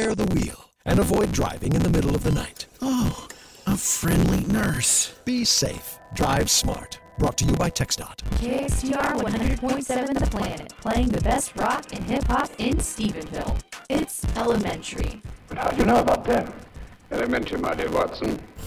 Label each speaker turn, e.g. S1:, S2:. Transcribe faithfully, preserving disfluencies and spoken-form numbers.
S1: share the wheel and avoid driving in the middle of the night.
S2: Oh, a friendly nurse.
S1: Be safe. Drive smart. Brought to you by TxDOT.
S3: K X T R one hundred point seven The Planet, playing the best rock and hip-hop in Stephenville. It's Elementary.
S4: But how do you know about them? Elementary, my dear Watson.